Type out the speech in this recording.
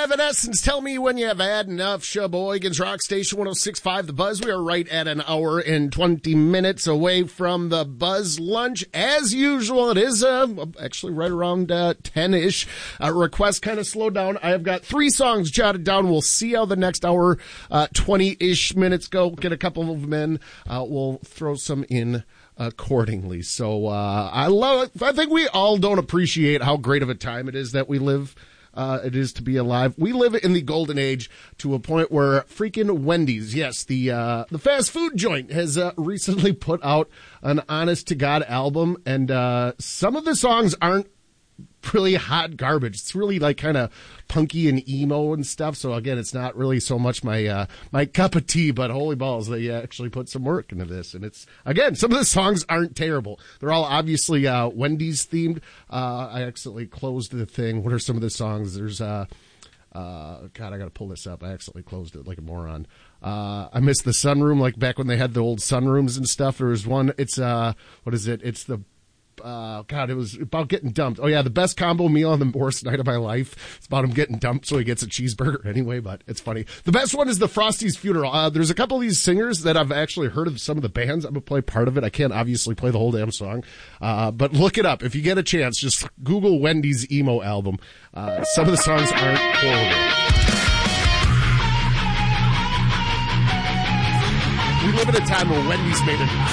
Evanescence, tell me when you have had enough. Sheboygan's Rock Station 106.5 The Buzz. We are right at an hour and 20 minutes away from the Buzz Lunch. As usual, it is actually right around 10-ish. Requests kind of slowed down. I have got 3 songs jotted down. We'll see how the next hour, 20-ish minutes go. Get a couple of them in. We'll throw some in accordingly. So I love it. I think we all don't appreciate how great of a time it is that we live. It is to be alive. We live in the golden age to a point where freaking Wendy's, yes, the fast food joint has recently put out an honest to God album, and some of the songs aren't really hot garbage. It's really like kind of punky and emo and stuff. So again, it's not really so much my cup of tea, but holy balls, they actually put some work into this. And it's, again, some of the songs aren't terrible. They're all obviously Wendy's themed. I accidentally closed the thing. What are some of the songs? There's God, I gotta pull this up. I accidentally closed it like a moron. I missed the sunroom, like back when they had the old sunrooms and stuff. There was one. It's what is it? It's the God, it was about getting dumped. Oh, yeah, the best combo meal on the worst night of my life. It's about him getting dumped so he gets a cheeseburger anyway, but it's funny. The best one is the Frosty's Funeral. There's a couple of these singers that I've actually heard of some of the bands. I'm going to play part of it. I can't obviously play the whole damn song, but look it up. If you get a chance, just Google Wendy's emo album. Some of the songs aren't horrible. We live in a time where Wendy's made it